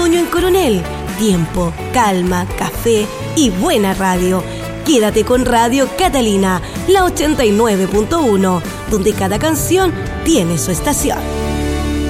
otoño en Coronel. Tiempo, calma, café y buena radio. Quédate con Radio Catalina, la 89.1, donde cada canción tiene su estación.